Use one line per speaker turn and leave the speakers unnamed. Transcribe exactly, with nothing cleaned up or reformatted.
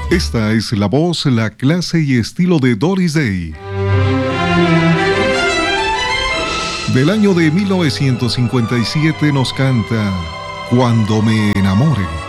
Esta es la voz, la clase y estilo de Doris Day. Del año de mil novecientos cincuenta y siete nos canta Cuando me enamore.